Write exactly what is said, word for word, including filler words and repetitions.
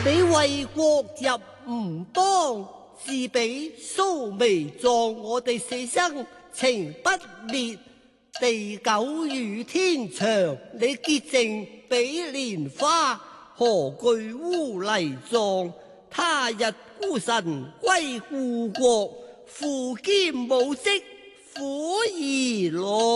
你為國入吳邦，自比蘇眉狀，我哋死生情不滅。地久與天長，你潔淨比蓮花，何懼污泥狀？他日孤臣歸故國，父兼母職苦兒郎。